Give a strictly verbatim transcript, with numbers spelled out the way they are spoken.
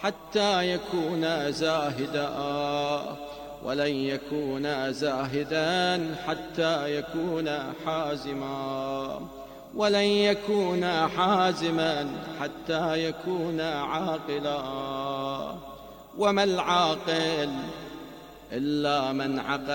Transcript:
حتى يكون زاهدا، ولن يكون زاهدا حتى يكون حازما، ولن يكون حازما حتى يكون عاقلا. وما العاقل إلا من عقل